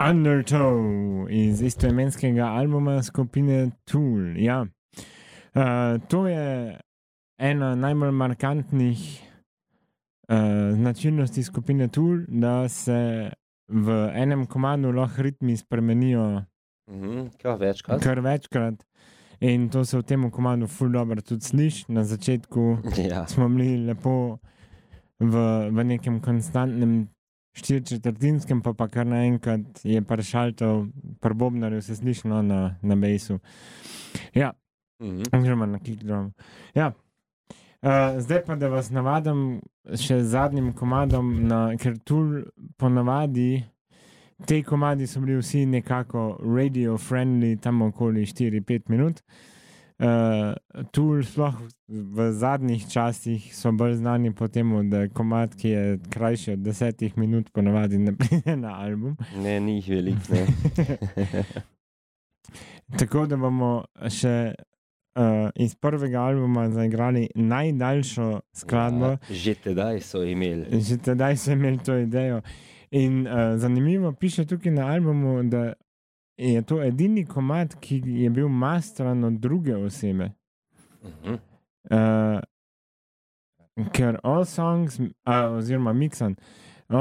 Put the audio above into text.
Undertow iz istoimenskega albuma skupine Tool. Ja. To je ena najbolj markantnih značilnosti skupine Tool, da se v enem komadu lahko ritmi spremenijo kar večkrat. In to se v tem komadu ful dobro tudi sliši. Na začetku smo bili lepo v nekem konstantnem 4/4, pa kar naenkrat je prešaltov, pri bobnarju se sliši na basu. Ja, oziroma na kick drum. Ja. Zdaj pa, da vas navadim še z zadnjim komadom, ker Tool ponavadi, te komadi so bili vsi nekako radio friendly, tam okoli 4-5 minut. Tool sploh v zadnjih časih so bolj znani po temu, da komad, ki je krajši od 10 minut, ponavadi ne pride na album. Ne, ni jih veliko, ne. Tako da bomo še iz prvega albuma zaigrali najdaljšo skladbo. Ja, že tedaj so imeli to idejo. In zanimivo piše tukaj na albumu, da je to edini komad, ki je bil masteran od druge osebe. Ker all songs, oziroma mixan,